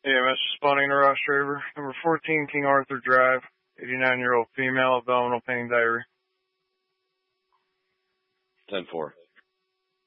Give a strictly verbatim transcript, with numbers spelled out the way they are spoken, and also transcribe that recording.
Yeah, Mister Spawning the Ross River, number fourteen King Arthur Drive, eighty-nine-year-old female, abdominal pain diary. ten four.